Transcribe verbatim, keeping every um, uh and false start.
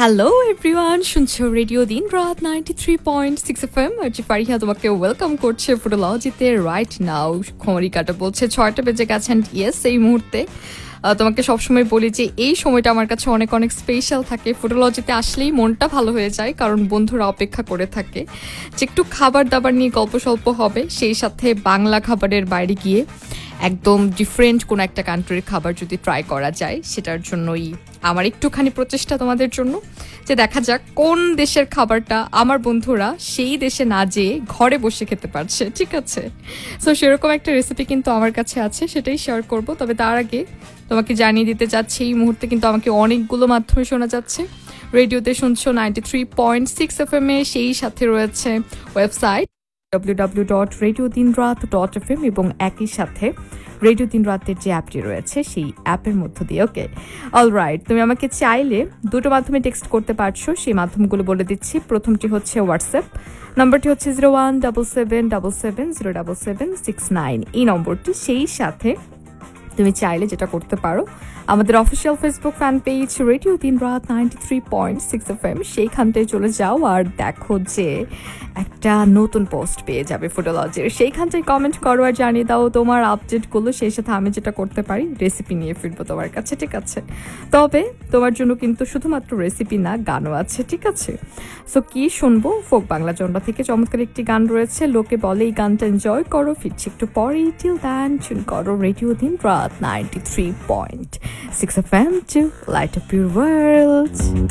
Hello everyone, শুনছো radio দিন রাত ninety three point six F M. আর যে ফারিহা তোমাকে ওয়েলকাম করছে ফুটোলজিতে রাইট নাও। খমরিকাটা বলছে ছয়টা বেজে গেছে অ্যান্ড ইয়েস, এই মুহূর্তে তোমাকে সবসময় বলি যে এই সময়টা আমার কাছে অনেক অনেক স্পেশাল থাকে। ফুটোলজিতে আসলেই মনটা ভালো হয়ে যায়, কারণ বন্ধুরা অপেক্ষা করে থাকে যে একটু খাবার দাবার নিয়ে গল্প স্বল্প হবে, সেই সাথে বাংলা খাবারের বাইরে গিয়ে একদম ডিফারেন্ট কোনো একটা কান্ট্রির খাবার যদি ট্রাই করা যায়, সেটার জন্যই আমার একটুখানি প্রচেষ্টা তোমাদের জন্য, যে দেখা যাক কোন দেশের খাবারটা আমার বন্ধুরা সেই দেশে না যেয়ে ঘরে বসে খেতে পারছে। ঠিক আছে, সো সেরকম একটা রেসিপি কিন্তু আমার কাছে আছে, সেটাই শেয়ার করব। তবে তার আগে তোমাকে জানিয়ে দিতে চাচ্ছি এই মুহূর্তে কিন্তু আমাকে অনেকগুলো মাধ্যমে শোনা যাচ্ছে। রেডিওতে শুনছো ninety three point six F M A, সেই সাথে রয়েছে website W W W dot radio দিন রাত ডট এফ এম এবং একই সাথে রেডিও দিন রাতের যে অ্যাপটি রয়েছে সেই অ্যাপের মধ্য দিয়ে। ওকে, অলরাইট, তুমি আমাকে চাইলে দুটো মাধ্যমে টেক্সট করতে পারছো, সেই মাধ্যমগুলো বলে দিচ্ছি। প্রথমটি হচ্ছে হোয়াটসঅ্যাপ, নাম্বারটি হচ্ছে zero one double seven double seven zero double seven six nine, এই নম্বরটি। সেই সাথে তুমি চাইলে যেটা করতে পারো, আমাদের official Facebook fan page radio দিন রাত ninety three point six F M, সেইখানটায় চলে যাও আর দেখো যে একটা নতুন পোস্ট পেয়ে যাবে ফুটোলজির। সেইখানটায় কমেন্ট করো আর জানিয়ে দাও তোমার আপডেটগুলো। সেই সাথে আমি যেটা করতে পারি, রেসিপি নিয়ে ফিরবো তোমার কাছে। ঠিক আছে, তবে তোমার জন্য কিন্তু শুধুমাত্র রেসিপি না, গানও আছে। ঠিক আছে, সো কি শুনবো? ফোক বাংলা জন্ডা থেকে চমৎকার একটি গান রয়েছে, লোকে বলে, এই গানটা এনজয় করো। ফিরছি একটু পরে, টিল দ্যান চুন করো রেডিও দিন রাত ninety-three point six F M to light up your world.